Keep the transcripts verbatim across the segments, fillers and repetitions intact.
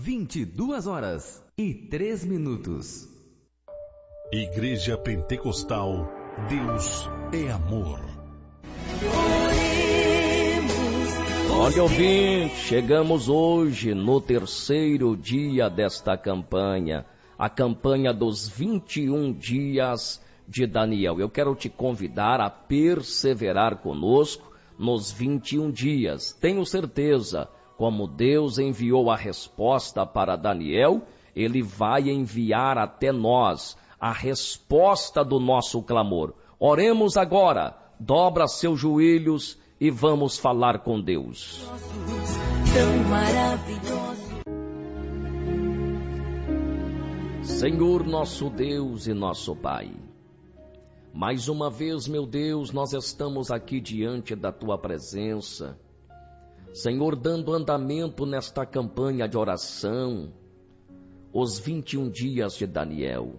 vinte e duas horas e três minutos. Igreja Pentecostal, Deus é amor. Olha, ouvinte, chegamos hoje no terceiro dia desta campanha, a campanha dos vinte e um dias de Daniel. Eu quero te convidar a perseverar conosco nos vinte e um dias. Tenho certeza, como Deus enviou a resposta para Daniel, Ele vai enviar até nós a resposta do nosso clamor. Oremos agora, dobra seus joelhos e vamos falar com Deus. Tão maravilhoso. Senhor, nosso Deus e nosso Pai, mais uma vez, meu Deus, nós estamos aqui diante da Tua presença, Senhor, dando andamento nesta campanha de oração, os vinte e um dias de Daniel.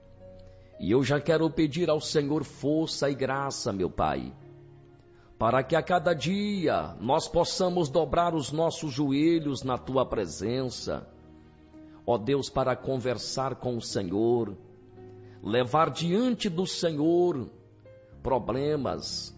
E eu já quero pedir ao Senhor força e graça, meu Pai, para que a cada dia nós possamos dobrar os nossos joelhos na Tua presença, ó Deus, para conversar com o Senhor, levar diante do Senhor problemas,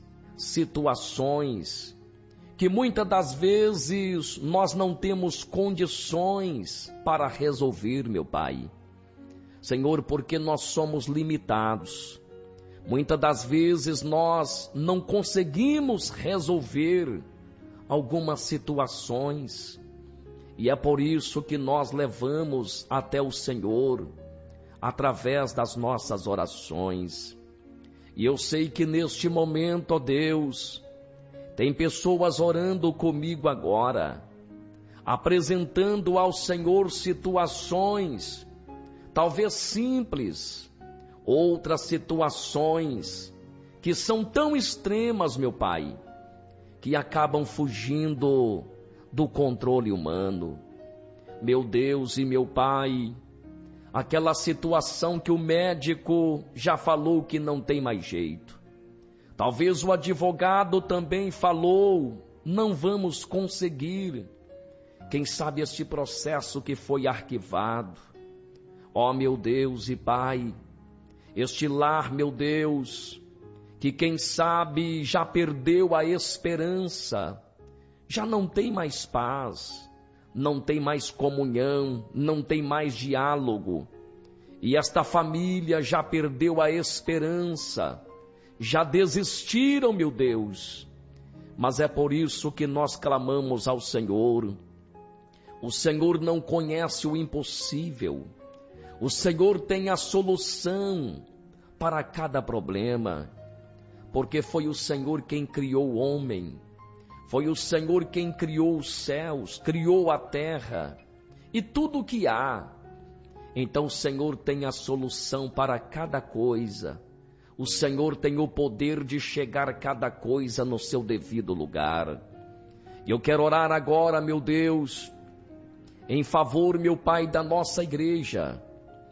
situações, que muitas das vezes nós não temos condições para resolver, meu Pai. Senhor, porque nós somos limitados. Muitas das vezes nós não conseguimos resolver algumas situações. E é por isso que nós levamos até o Senhor, através das nossas orações. E eu sei que neste momento, ó Deus, tem pessoas orando comigo agora, apresentando ao Senhor situações, talvez simples, outras situações que são tão extremas, meu Pai, que acabam fugindo do controle humano. Meu Deus e meu Pai, aquela situação que o médico já falou que não tem mais jeito. Talvez o advogado também falou, não vamos conseguir. Quem sabe este processo que foi arquivado. Ó meu Deus e Pai, este lar, meu Deus, que quem sabe já perdeu a esperança, já não tem mais paz, não tem mais comunhão, não tem mais diálogo. E esta família já perdeu a esperança, já desistiram, meu Deus. Mas é por isso que nós clamamos ao Senhor. O Senhor não conhece o impossível. O Senhor tem a solução para cada problema, porque foi o Senhor quem criou o homem, foi o Senhor quem criou os céus, criou a terra e tudo o que há. Então o Senhor tem a solução para cada coisa. O Senhor tem o poder de chegar cada coisa no seu devido lugar. E eu quero orar agora, meu Deus, em favor, meu Pai, da nossa igreja.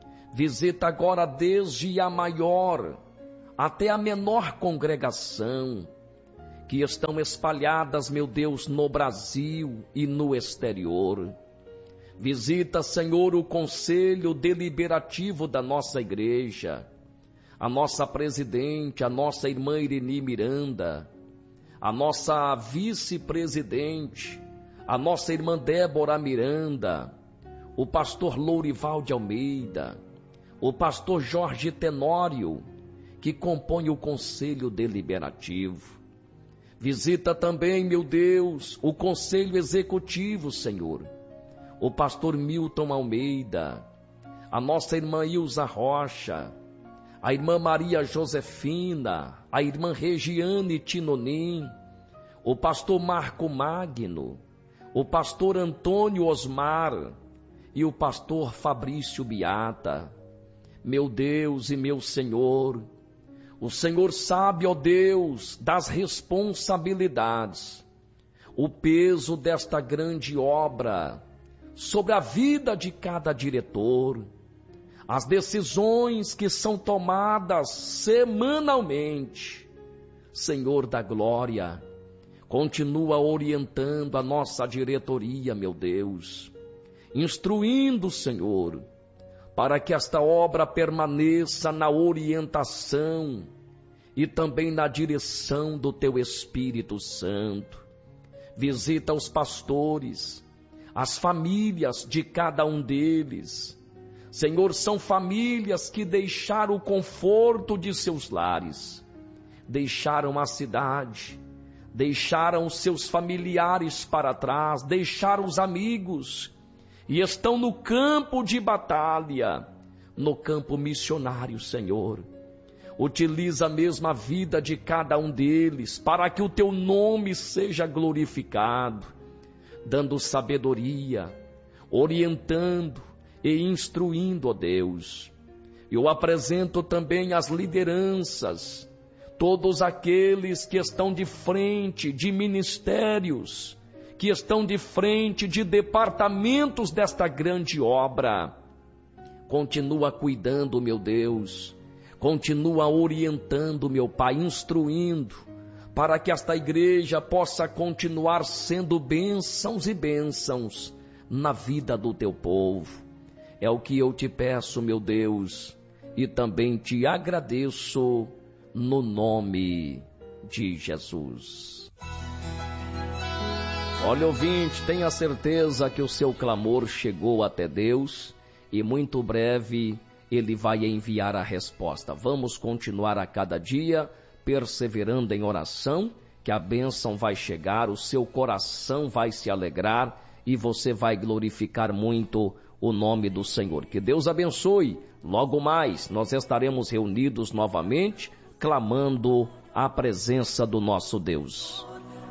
Visita agora desde a maior até a menor congregação que estão espalhadas, meu Deus, no Brasil e no exterior. Visita, Senhor, o conselho deliberativo da nossa igreja, a nossa presidente, a nossa irmã Ireni Miranda, a nossa vice-presidente, a nossa irmã Débora Miranda, o pastor Lourival de Almeida, o pastor Jorge Tenório, que compõe o conselho deliberativo. Visita também, meu Deus, o conselho executivo, Senhor, o pastor Milton Almeida, a nossa irmã Ilza Rocha, a irmã Maria Josefina, a irmã Regiane Tinonim, o pastor Marco Magno, o pastor Antônio Osmar e o pastor Fabrício Beata. Meu Deus e meu Senhor, o Senhor sabe, ó Deus, das responsabilidades, o peso desta grande obra sobre a vida de cada diretor, as decisões que são tomadas semanalmente. Senhor da glória, continua orientando a nossa diretoria, meu Deus, instruindo, Senhor, para que esta obra permaneça na orientação e também na direção do Teu Espírito Santo. Visita os pastores, as famílias de cada um deles. Senhor, são famílias que deixaram o conforto de seus lares, deixaram a cidade, deixaram os seus familiares para trás, deixaram os amigos e estão no campo de batalha, no campo missionário, Senhor. Utiliza a mesma vida de cada um deles para que o Teu nome seja glorificado, dando sabedoria, orientando e instruindo, ó Deus. Eu apresento também as lideranças, todos aqueles que estão de frente de ministérios, que estão de frente de departamentos desta grande obra. Continua cuidando, meu Deus, continua orientando, meu Pai, instruindo, para que esta igreja possa continuar sendo bênçãos e bênçãos na vida do Teu povo. É o que eu te peço, meu Deus, e também te agradeço no nome de Jesus. Olha, ouvinte, tenha certeza que o seu clamor chegou até Deus e muito breve Ele vai enviar a resposta. Vamos continuar a cada dia perseverando em oração, que a bênção vai chegar, o seu coração vai se alegrar e você vai glorificar muito o nome do Senhor. Que Deus abençoe. Logo mais nós estaremos reunidos novamente, clamando a presença do nosso Deus.